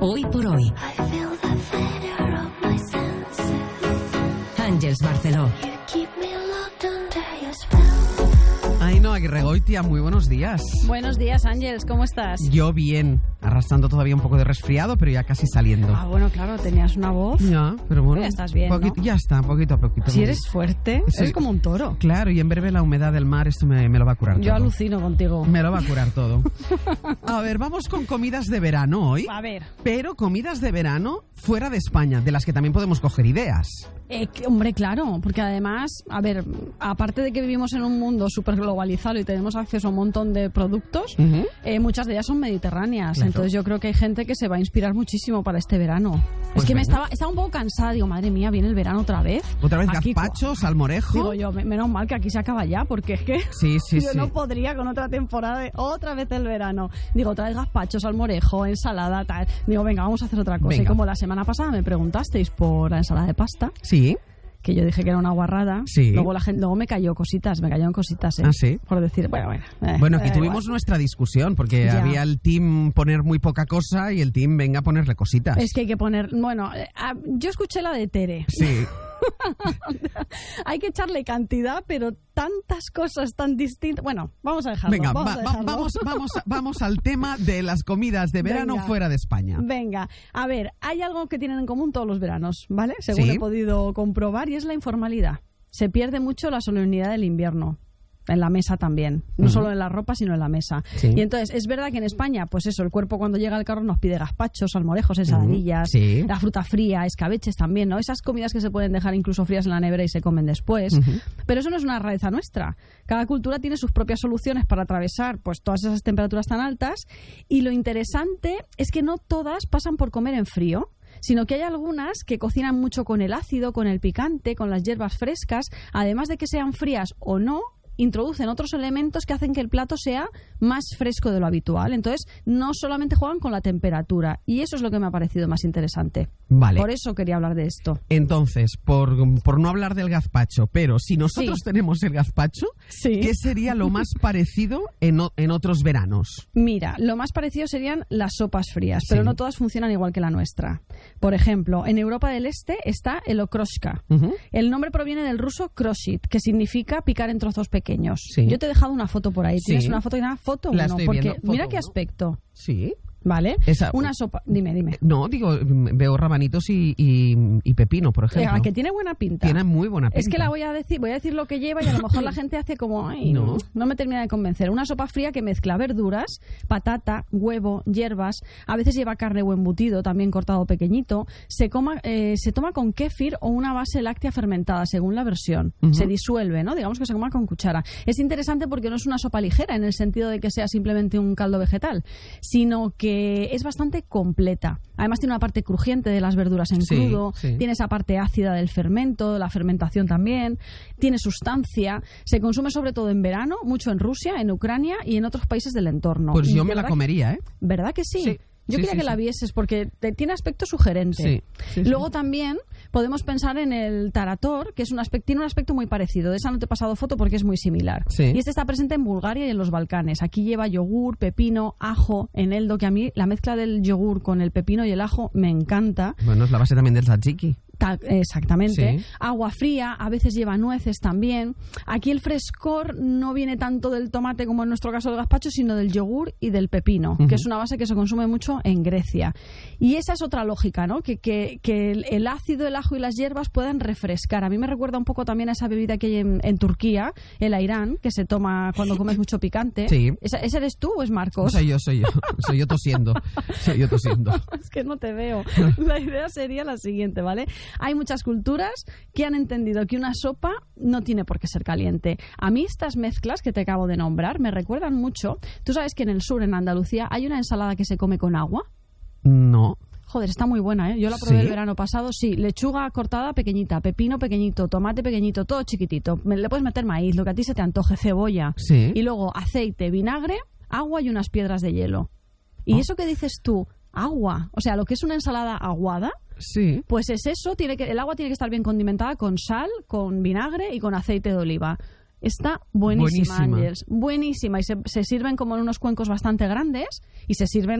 Hoy por hoy. Àngels Barceló. Ainhoa Aguirregoitia, muy buenos días. Buenos días, Ángels, ¿cómo estás? Yo bien, arrastrando todavía un poco de resfriado, pero ya casi saliendo. Ah, bueno, claro, tenías una voz. Ya, pero bueno. Ya estás bien, ¿no? Ya está, poquito a poquito. Si eres fuerte, Sí. eres como un toro. Claro, y en breve la humedad del mar, esto me lo va a curar todo. Yo alucino contigo. Me lo va a curar todo. A ver, vamos con comidas de verano hoy. A ver. Pero comidas de verano fuera de España, de las que también podemos coger ideas. Hombre, claro, porque además, a ver, aparte de que vivimos en un mundo súper globalizado y tenemos acceso a un montón de productos, muchas de ellas son mediterráneas. Claro. Entonces yo creo que hay gente que se va a inspirar muchísimo para este verano. Pues es que venga. estaba un poco cansada, digo, madre mía, viene el verano otra vez. Otra vez Aquí, gazpacho, salmorejo. Digo yo, menos mal que aquí se acaba ya, porque es que Sí, yo no podría con otra temporada de otra vez el verano. Digo, otra vez gazpacho, salmorejo, ensalada, tal. Digo, venga, vamos a hacer otra cosa. Venga. Y como la semana pasada me preguntasteis por la ensalada de pasta, Sí. que yo dije que era una guarrada, Sí. luego me cayeron cositas, ¿eh? Ah, sí. Por decir, bueno. Bueno, aquí tuvimos nuestra discusión, porque Ya. había el team poner muy poca cosa y el team venga a ponerle cositas. Es que hay que poner, bueno, yo escuché la de Tere. Sí. Hay que echarle cantidad, pero tantas cosas tan distintas. Bueno, vamos a dejarlo. Venga, vamos a dejarlo. vamos al tema de las comidas de verano Venga. fuera de España. Venga, a ver, hay algo que tienen en común todos los veranos, ¿vale? Según Sí. he podido comprobar, y es la informalidad. Se pierde mucho la solemnidad del invierno. En la mesa también, no solo en la ropa, sino en la mesa. Sí. Y entonces, es verdad que en España, pues eso, el cuerpo cuando llega al carro nos pide gazpachos, salmorejos, ensaladillas, Sí. la fruta fría, escabeches también, ¿no? Esas comidas que se pueden dejar incluso frías en la nevera y se comen después. Pero eso no es una rareza nuestra. Cada cultura tiene sus propias soluciones para atravesar pues todas esas temperaturas tan altas, y lo interesante es que no todas pasan por comer en frío, sino que hay algunas que cocinan mucho con el ácido, con el picante, con las hierbas frescas, además de que sean frías o no, introducen otros elementos que hacen que el plato sea más fresco de lo habitual. Entonces, no solamente juegan con la temperatura, y eso es lo que me ha parecido más interesante. Vale. Por eso quería hablar de esto. Entonces, por no hablar del gazpacho, pero si nosotros Sí. tenemos el gazpacho, Sí. ¿qué sería lo más parecido en otros veranos? Mira, lo más parecido serían las sopas frías, Sí. pero no todas funcionan igual que la nuestra. Por ejemplo, en Europa del Este está el okroshka. Ujú. El nombre proviene del ruso kroshit, que significa picar en trozos pequeños. Sí. Yo te he dejado una foto por ahí. ¿Tienes Sí. una foto y una foto? La Uno, estoy porque viendo. Foto mira qué uno. aspecto, Sí. ¿vale? Esa- Una sopa. Dime. No, digo, veo rabanitos y pepino, por ejemplo. Que tiene buena pinta. Tiene muy buena pinta. Es que voy a decir lo que lleva, y a lo mejor la gente hace como, ay, No. no me termina de convencer. Una sopa fría que mezcla verduras, patata, huevo, hierbas, a veces lleva carne o embutido, también cortado pequeñito. Se toma con kéfir o una base láctea fermentada, según la versión. Se disuelve, ¿no? Digamos que se coma con cuchara. Es interesante porque no es una sopa ligera en el sentido de que sea simplemente un caldo vegetal, sino que es bastante completa. Además tiene una parte crujiente de las verduras en Sí, crudo, sí. tiene esa parte ácida del fermento, la fermentación también, tiene sustancia, se consume sobre todo en verano, mucho en Rusia, en Ucrania y en otros países del entorno. Pues Y yo de me la verdad comería, ¿eh? ¿Verdad que sí? Sí. Yo Sí, quería sí, que sí. la vieses porque tiene aspecto sugerente. Sí. Luego también podemos pensar en el tarator, que tiene un aspecto muy parecido. De esa no te he pasado foto porque es muy similar. Sí. Y este está presente en Bulgaria y en los Balcanes. Aquí lleva yogur, pepino, ajo, eneldo, que a mí la mezcla del yogur con el pepino y el ajo me encanta. Bueno, es la base también del tzatziki. Exactamente. Sí. Agua fría, a veces lleva nueces también. Aquí el frescor no viene tanto del tomate como en nuestro caso del gazpacho, sino del yogur y del pepino, que es una base que se consume mucho en Grecia. Y esa es otra lógica, ¿no? Que el ácido, el ajo y las hierbas puedan refrescar. A mí me recuerda un poco también a esa bebida que hay en Turquía, el airán, que se toma cuando comes mucho picante. Sí. ¿Ese eres tú o es Marcos? Soy yo. Soy yo tosiendo. Es que no te veo. La idea sería la siguiente, ¿vale? Hay muchas culturas que han entendido que una sopa no tiene por qué ser caliente. A mí estas mezclas que te acabo de nombrar me recuerdan mucho. Tú sabes que en el sur, en Andalucía, hay una ensalada que se come con agua. No. Joder, está muy buena, ¿eh? Yo la probé ¿Sí? el verano pasado, sí. Lechuga cortada pequeñita, pepino pequeñito, tomate pequeñito, todo chiquitito. Le puedes meter maíz, lo que a ti se te antoje, cebolla. Sí. Y luego aceite, vinagre, agua y unas piedras de hielo. Y eso que dices tú, agua, o sea, lo que es una ensalada aguada, Sí. pues es eso, el agua tiene que estar bien condimentada con sal, con vinagre y con aceite de oliva. Está buenísima, Buenísima. Ángels. Buenísima. Y se sirven como en unos cuencos bastante grandes y se sirven